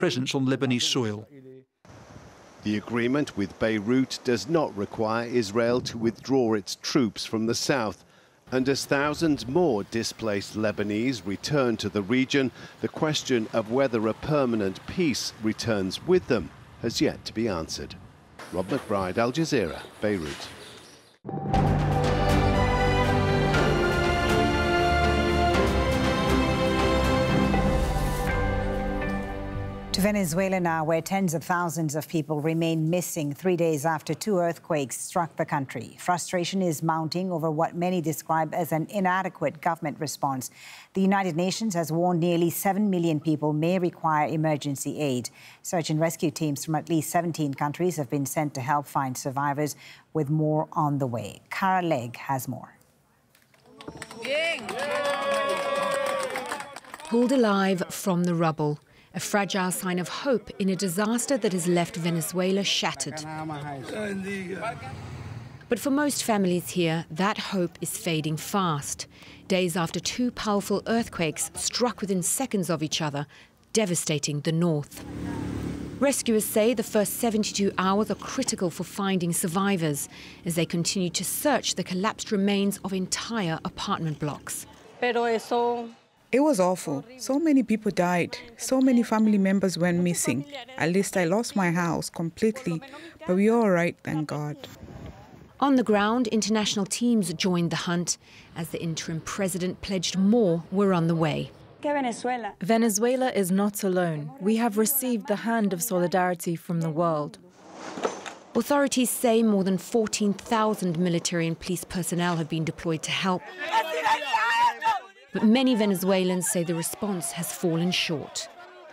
presence on Lebanese soil. The agreement with Beirut does not require Israel to withdraw its troops from the south. And as thousands more displaced Lebanese return to the region, the question of whether a permanent peace returns with them has yet to be answered. Rob McBride, Al Jazeera, Beirut. To Venezuela now, where tens of thousands of people remain missing 3 days after 2 earthquakes struck the country. Frustration is mounting over what many describe as an inadequate government response. The United Nations has warned nearly 7 million people may require emergency aid. Search and rescue teams from at least 17 countries have been sent to help find survivors, with more on the way. Cara Legg has more. Pulled alive from the rubble. A fragile sign of hope in a disaster that has left Venezuela shattered. But for most families here, that hope is fading fast. Days after 2 powerful earthquakes struck within seconds of each other, devastating the north. Rescuers say the first 72 hours are critical for finding survivors as they continue to search the collapsed remains of entire apartment blocks. It was awful. So many people died. So many family members went missing. At least I lost my house completely, but we're all right, thank God. On the ground, international teams joined the hunt as the interim president pledged more were on the way. Venezuela is not alone. We have received the hand of solidarity from the world. Authorities say more than 14,000 military and police personnel have been deployed to help. But many Venezuelans say the response has fallen short.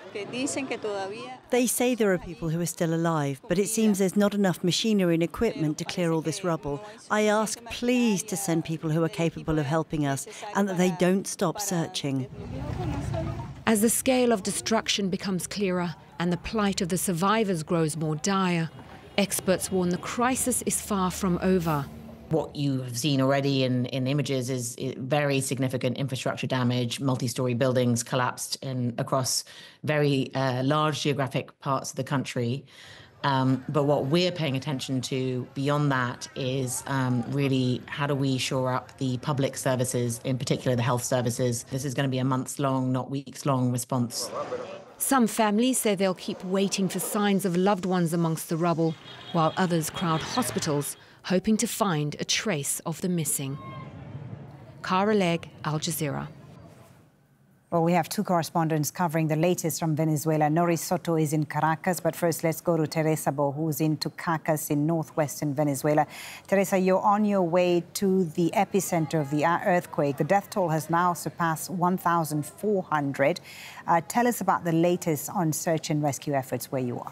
They say there are people who are still alive, but it seems there's not enough machinery and equipment to clear all this rubble. I ask, please, to send people who are capable of helping us and that they don't stop searching. As the scale of destruction becomes clearer and the plight of the survivors grows more dire, experts warn the crisis is far from over. What you have seen already in images is very significant infrastructure damage, multi-storey buildings collapsed across very large geographic parts of the country. But what we're paying attention to beyond that is really how do we shore up the public services, in particular the health services. This is going to be a months-long, not weeks-long response. Some families say they'll keep waiting for signs of loved ones amongst the rubble, while others crowd hospitals, hoping to find a trace of the missing. Cara Legg, Al Jazeera. Well, we have 2 correspondents covering the latest from Venezuela. Nori Soto is in Caracas, but first let's go to Teresa Bo, who's in Tucacas in northwestern Venezuela. Teresa, you're on your way to the epicenter of the earthquake. The death toll has now surpassed 1,400. Tell us about the latest on search and rescue efforts where you are.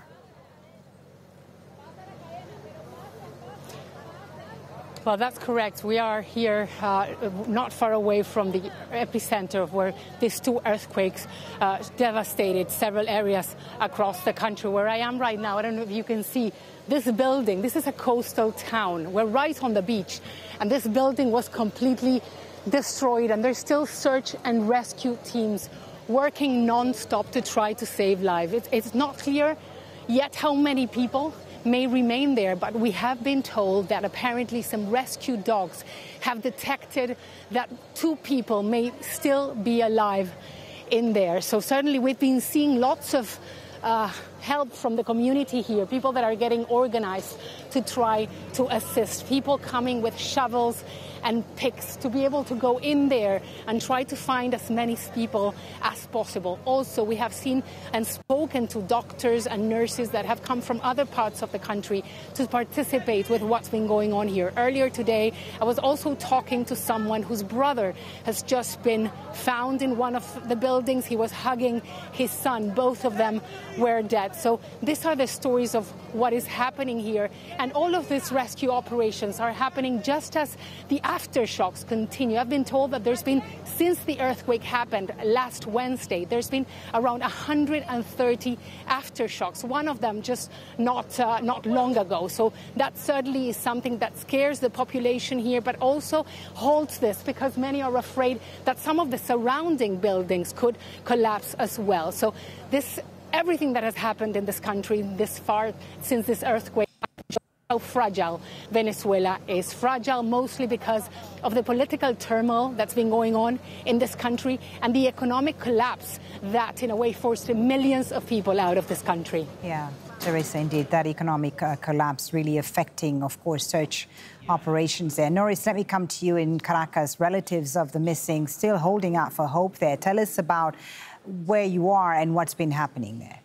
Well, that's correct. We are here not far away from the epicenter of where these 2 earthquakes devastated several areas across the country. Where I am right now, I don't know if you can see this building. This is a coastal town. We're right on the beach, and this building was completely destroyed, and there's still search and rescue teams working non-stop to try to save lives. It's not clear yet how many people may remain there, but we have been told that apparently some rescue dogs have detected that 2 people may still be alive in there. So certainly we've been seeing lots of help from the community here, people that are getting organized to try to assist, people coming with shovels and picks to be able to go in there and try to find as many people as possible. Also, we have seen and spoken to doctors and nurses that have come from other parts of the country to participate with what's been going on here. Earlier today, I was also talking to someone whose brother has just been found in one of the buildings. He was hugging his son. Both of them were dead. So these are the stories of what is happening here. And all of these rescue operations are happening just as the aftershocks continue. I've been told that there's been, since the earthquake happened last Wednesday, there's been around 130 aftershocks, one of them just not long ago. So that certainly is something that scares the population here, but also holds this because many are afraid that some of the surrounding buildings could collapse as well. So this everything that has happened in this country this far since this earthquake, how fragile Venezuela is. Fragile mostly because of the political turmoil that's been going on in this country and the economic collapse that, in a way, forced millions of people out of this country. Yeah, Teresa, indeed, that economic collapse really affecting, of course, search operations there. Norris, let me come to you in Caracas. Relatives of the missing still holding out for hope there. Tell us about where you are and what's been happening there.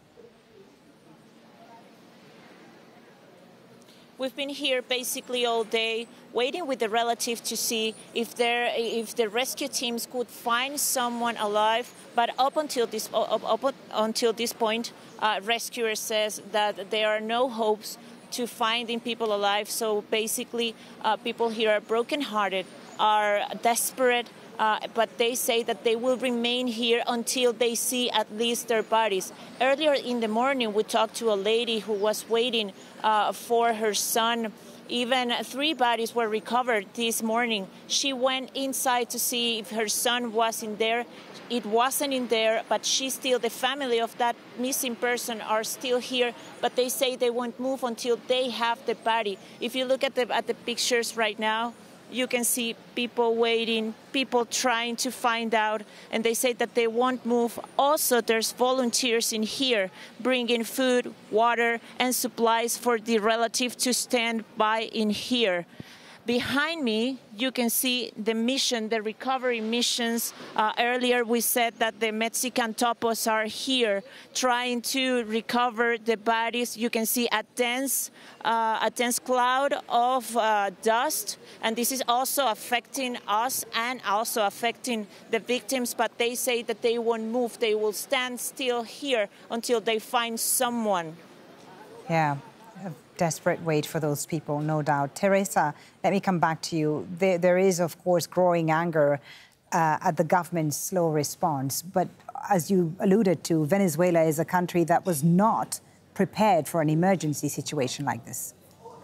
We've been here basically all day waiting with the relative to see if the rescue teams could find someone alive. But up until this point, rescuers says that there are no hopes to finding people alive. So basically, people here are brokenhearted, are desperate, but they say that they will remain here until they see at least their bodies. Earlier in the morning, we talked to a lady who was waiting for her son. Even 3 bodies were recovered this morning. She went inside to see if her son was in there. It wasn't in there, but the family of that missing person are still here, but they say they won't move until they have the body. If you look at the pictures right now, you can see people waiting, people trying to find out, and they say that they won't move. Also, there's volunteers in here bringing food, water, and supplies for the relative to stand by in here. Behind me, you can see the mission, the recovery missions. Earlier, we said that the Mexican topos are here trying to recover the bodies. You can see a dense cloud of dust, and this is also affecting us and also affecting the victims, but they say that they won't move. They will stand still here until they find someone. Yeah. Desperate wait for those people, no doubt. Teresa, let me come back to you. There is, of course, growing anger at the government's slow response. But as you alluded to, Venezuela is a country that was not prepared for an emergency situation like this.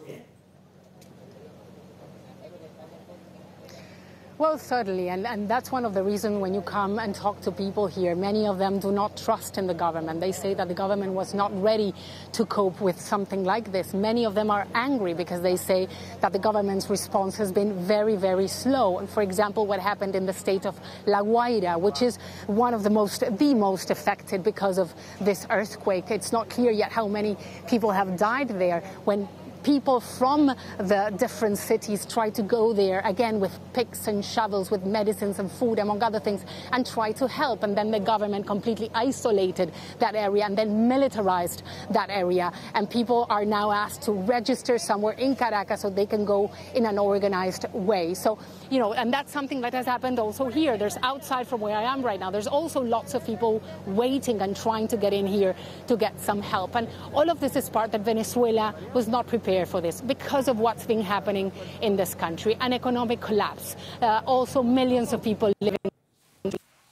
Well, certainly, and that's one of the reasons when you come and talk to people here, many of them do not trust in the government. They say that the government was not ready to cope with something like this. Many of them are angry because they say that the government's response has been very, very slow. And for example, what happened in the state of La Guaira, which is one of the most affected because of this earthquake. It's not clear yet how many people have died there. When people from the different cities try to go there, again, with picks and shovels, with medicines and food, among other things, and try to help. And then the government completely isolated that area and then militarized that area. And people are now asked to register somewhere in Caracas so they can go in an organized way. So, you know, and that's something that has happened also here. There's outside from where I am right now, there's also lots of people waiting and trying to get in here to get some help. And all of this is part that Venezuela was not prepared for this because of what's been happening in this country. An economic collapse. Also millions of people living in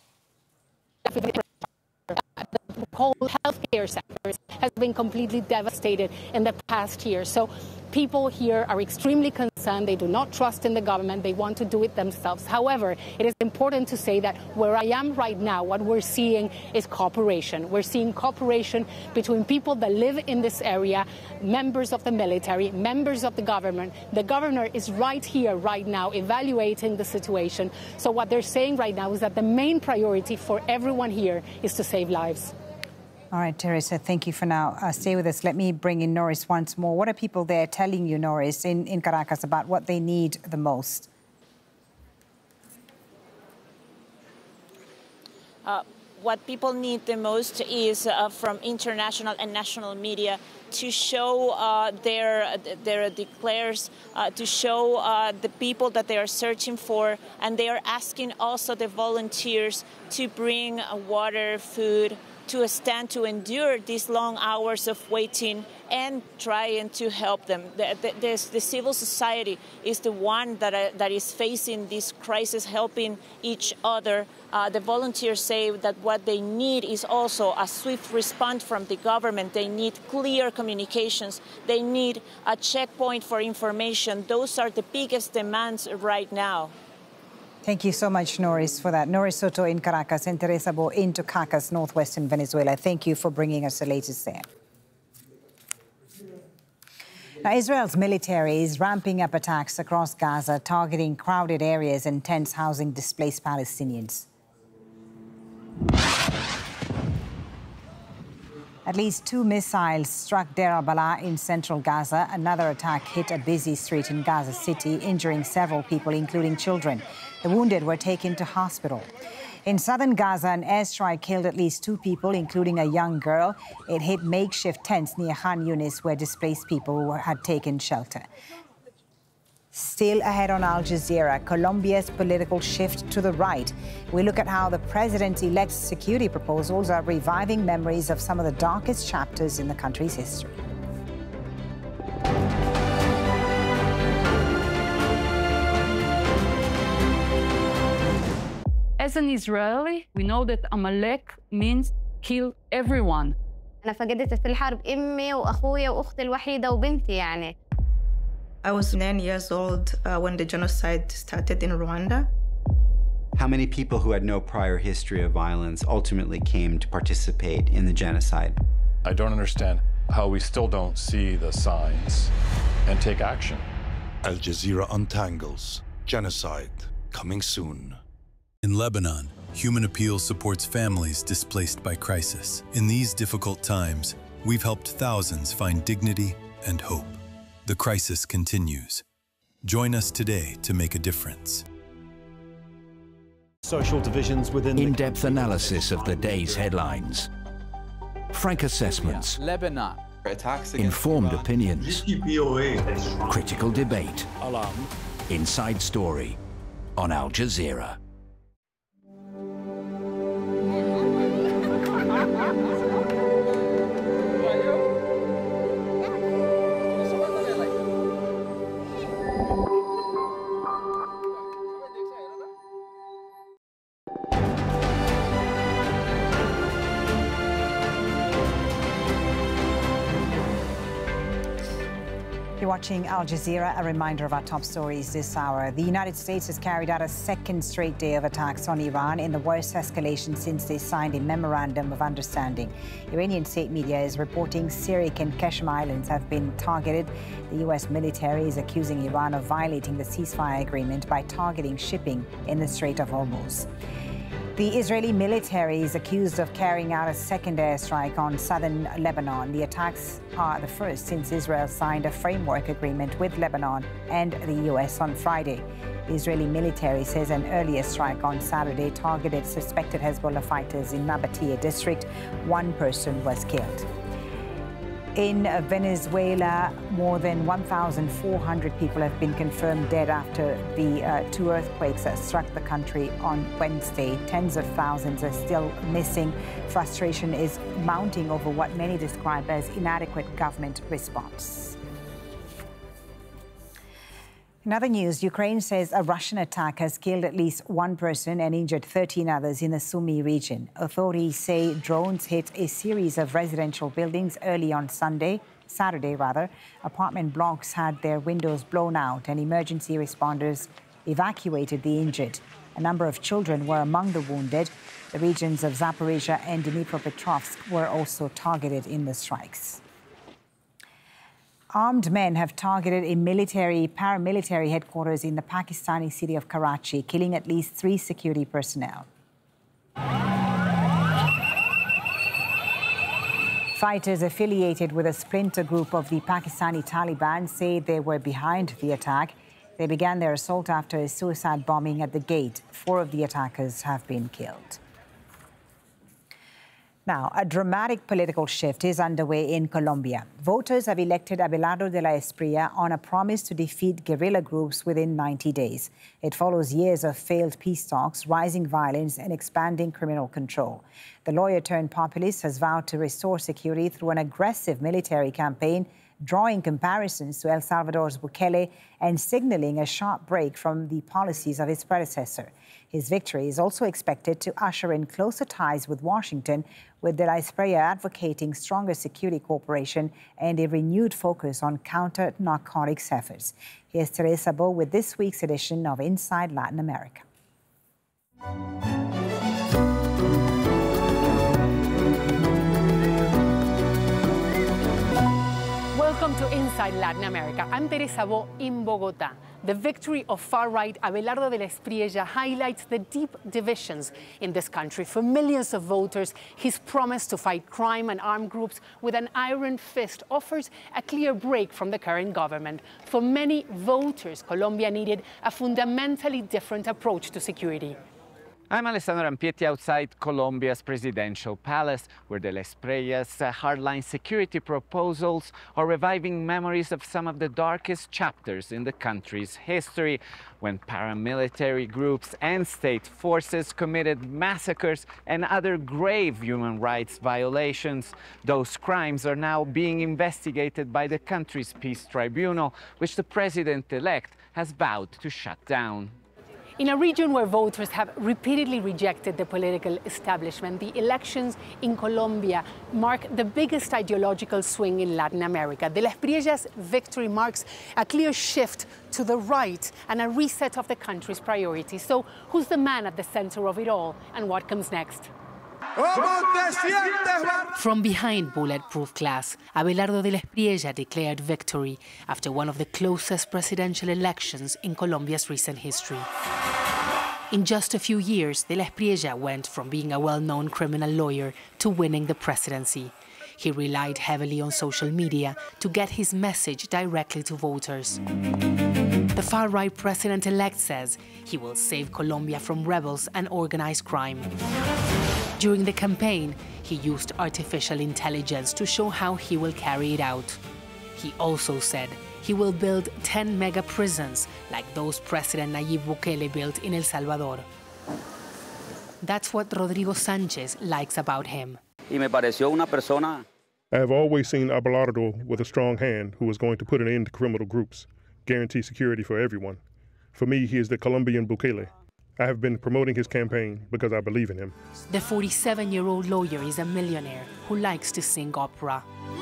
the whole healthcare sector has been completely devastated in the past year. So people here are extremely concerned. They do not trust in the government. They want to do it themselves. However, it is important to say that where I am right now, what we're seeing is cooperation. We're seeing cooperation between people that live in this area, members of the military, members of the government. The governor is right here, right now, evaluating the situation. So what they're saying right now is that the main priority for everyone here is to save lives. All right, Teresa, thank you for now. Stay with us. Let me bring in Norris once more. What are people there telling you, Norris, in Caracas about what they need the most? What people need the most is from international and national media to show their declares, to show the people that they are searching for, and they are asking also the volunteers to bring water, food, to stand to endure these long hours of waiting and trying to help them. The civil society is the one that is facing this crisis, helping each other. The volunteers say that what they need is also a swift response from the government. They need clear communications. They need a checkpoint for information. Those are the biggest demands right now. Thank you so much, Norris, for that. Norris Soto in Caracas and Teresa Bo in Caracas, northwestern Venezuela. Thank you for bringing us the latest there. Now, Israel's military is ramping up attacks across Gaza, targeting crowded areas and tents housing displaced Palestinians. At least 2 missiles struck Deir al-Balah in central Gaza. Another attack hit a busy street in Gaza City, injuring several people, including children. The wounded were taken to hospital. In southern Gaza, an airstrike killed at least 2 people, including a young girl. It hit makeshift tents near Khan Yunis, where displaced people had taken shelter. Still ahead on Al Jazeera, Colombia's political shift to the right. We look at how the president-elect's security proposals are reviving memories of some of the darkest chapters in the country's history. As an Israeli, we know that Amalek means kill everyone. أنا فقدت في الحرب أمي وأخويا وأختي الوحيدة وبنتي يعني. I was 9 years old when the genocide started in Rwanda. How many people who had no prior history of violence ultimately came to participate in the genocide? I don't understand how we still don't see the signs and take action. Al Jazeera untangles. Genocide coming soon. In Lebanon, Human Appeal supports families displaced by crisis. In these difficult times, we've helped thousands find dignity and hope. The crisis continues. Join us today to make a difference. Social divisions within in-depth analysis of the day's headlines. Frank assessments. Lebanon. Informed opinions. Critical debate. Inside Story on Al Jazeera. You're watching Al Jazeera. A reminder of our top stories this hour. The United States has carried out a second straight day of attacks on Iran in the worst escalation since they signed a memorandum of understanding. Iranian state media is reporting Sirik and Keshem Islands have been targeted. The U.S. military is accusing Iran of violating the ceasefire agreement by targeting shipping in the Strait of Hormuz. The Israeli military is accused of carrying out a second airstrike on southern Lebanon. The attacks are the first since Israel signed a framework agreement with Lebanon and the U.S. on Friday. The Israeli military says an earlier strike on Saturday targeted suspected Hezbollah fighters in Nabatea district. 1 person was killed. In Venezuela, more than 1,400 people have been confirmed dead after the 2 earthquakes that struck the country on Wednesday. Tens of thousands are still missing. Frustration is mounting over what many describe as inadequate government response. In other news, Ukraine says a Russian attack has killed at least 1 person and injured 13 others in the Sumy region. Authorities say drones hit a series of residential buildings early on Saturday. Apartment blocks had their windows blown out and emergency responders evacuated the injured. A number of children were among the wounded. The regions of Zaporizhia and Dnipropetrovsk were also targeted in the strikes. Armed men have targeted a paramilitary headquarters in the Pakistani city of Karachi, killing at least 3 security personnel. Fighters affiliated with a splinter group of the Pakistani Taliban say they were behind the attack. They began their assault after a suicide bombing at the gate. 4 of the attackers have been killed. Now, a dramatic political shift is underway in Colombia. Voters have elected Abelardo de la Espriella on a promise to defeat guerrilla groups within 90 days. It follows years of failed peace talks, rising violence, and expanding criminal control. The lawyer-turned-populist has vowed to restore security through an aggressive military campaign, drawing comparisons to El Salvador's Bukele and signaling a sharp break from the policies of his predecessor. His victory is also expected to usher in closer ties with Washington, with de la Espriella advocating stronger security cooperation and a renewed focus on counter-narcotics efforts. Here's Teresa Bo with this week's edition of Inside Latin America. Welcome to Inside Latin America. I'm Teresa Bo in Bogotá. The victory of far-right Abelardo de la Espriella highlights the deep divisions in this country. For millions of voters, his promise to fight crime and armed groups with an iron fist offers a clear break from the current government. For many voters, Colombia needed a fundamentally different approach to security. I'm Alessandro Rampietti outside Colombia's presidential palace, where de la Espriellas' hardline security proposals are reviving memories of some of the darkest chapters in the country's history, when paramilitary groups and state forces committed massacres and other grave human rights violations. Those crimes are now being investigated by the country's peace tribunal, which the president-elect has vowed to shut down. In a region where voters have repeatedly rejected the political establishment, the elections in Colombia mark the biggest ideological swing in Latin America. De la Espriella's victory marks a clear shift to the right and a reset of the country's priorities. So who's the man at the center of it all, and what comes next? From behind bulletproof glass, Abelardo de la Espriella declared victory after one of the closest presidential elections in Colombia's recent history. In just a few years, de la Espriella went from being a well-known criminal lawyer to winning the presidency. He relied heavily on social media to get his message directly to voters. The far-right president-elect says he will save Colombia from rebels and organized crime. During the campaign, he used artificial intelligence to show how he will carry it out. He also said he will build 10 mega prisons like those President Nayib Bukele built in El Salvador. That's what Rodrigo Sanchez likes about him. I have always seen Abelardo with a strong hand who is going to put an end to criminal groups, guarantee security for everyone. For me, he is the Colombian Bukele. I have been promoting his campaign because I believe in him. The 47-year-old lawyer is a millionaire who likes to sing opera.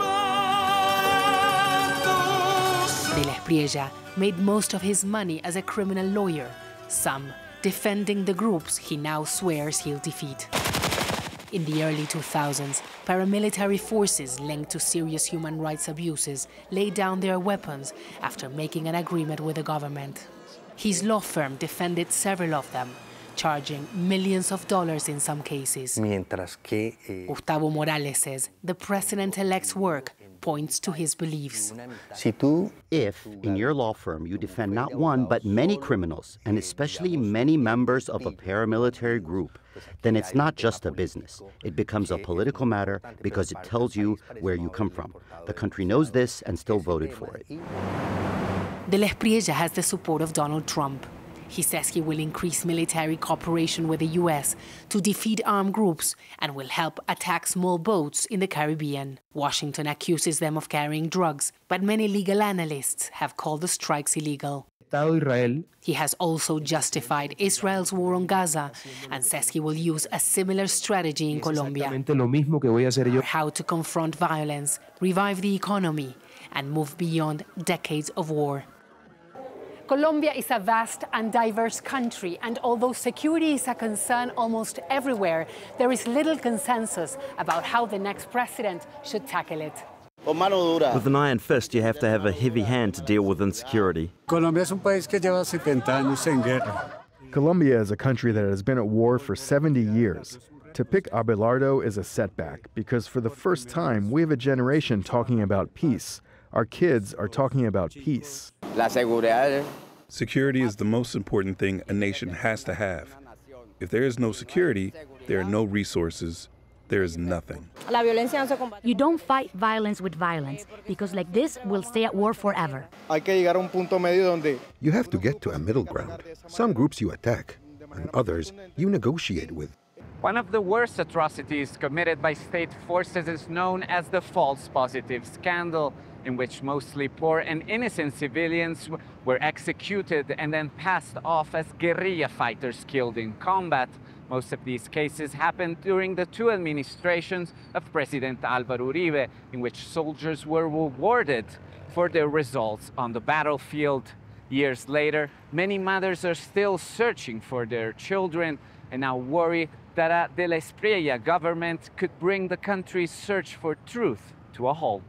De la Espriella made most of his money as a criminal lawyer, some defending the groups he now swears he'll defeat. In the early 2000s, paramilitary forces linked to serious human rights abuses laid down their weapons after making an agreement with the government. His law firm defended several of them, charging millions of dollars in some cases. Gustavo Morales says the president-elect's work points to his beliefs. If, in your law firm, you defend not one but many criminals, and especially many members of a paramilitary group, then it's not just a business. It becomes a political matter because it tells you where you come from. The country knows this and still voted for it. De la Espriella has the support of Donald Trump. He says he will increase military cooperation with the U.S. to defeat armed groups and will help attack small boats in the Caribbean. Washington accuses them of carrying drugs, but many legal analysts have called the strikes illegal. He has also justified Israel's war on Gaza and says he will use a similar strategy in Colombia. How to confront violence, revive the economy, and move beyond decades of war. Colombia is a vast and diverse country, and although security is a concern almost everywhere, there is little consensus about how the next president should tackle it. With an iron fist, you have to have a heavy hand to deal with insecurity. Colombia is a country that has been at war for 70 years. To pick Abelardo is a setback, because for the first time, we have a generation talking about peace. Our kids are talking about peace. Security is the most important thing a nation has to have. If there is no security, there are no resources. There is nothing. You don't fight violence with violence, because like this, we'll stay at war forever. You have to get to a middle ground. Some groups you attack, and others you negotiate with. One of the worst atrocities committed by state forces is known as the false positive scandal, in which mostly poor and innocent civilians were executed and then passed off as guerrilla fighters killed in combat. Most of these cases happened during the two administrations of President Álvaro Uribe, in which soldiers were rewarded for their results on the battlefield. Years later, many mothers are still searching for their children, and now worry that the La Espriella government could bring the country's search for truth to a halt.